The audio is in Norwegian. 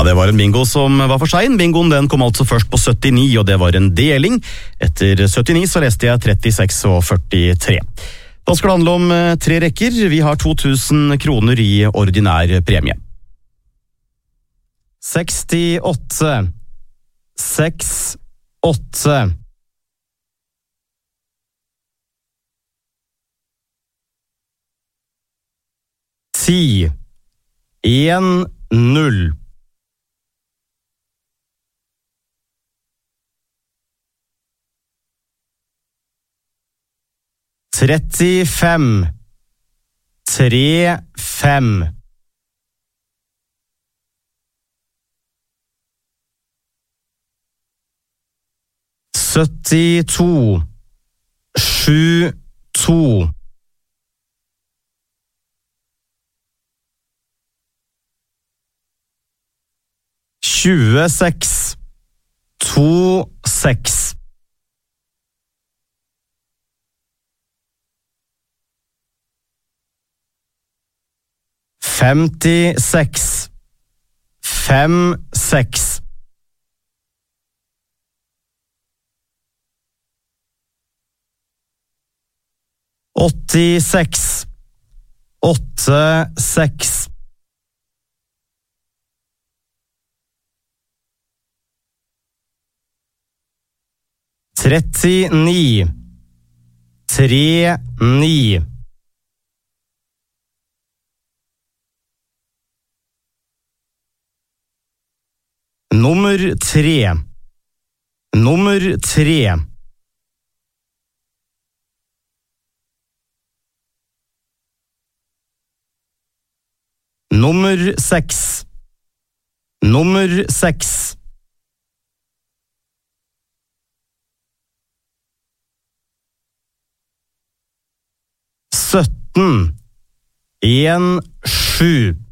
det var en bingo som var for sein. Bingoen den kom altså først på 79, og det var en deling. Etter 79 så leste jeg 36 og 43. Da skal det handle om 3 rekker. Vi har 2000 kroner i ordinær premie. 68, 68. 10, 1, 0. 35, 3, 5. 72, 7, 2. 26, 2, 6. 56, 5, 6. 86, 8, 6. 39, 3, 9. 3, nummer 3. 6, nummer 6. 17, 1, 7.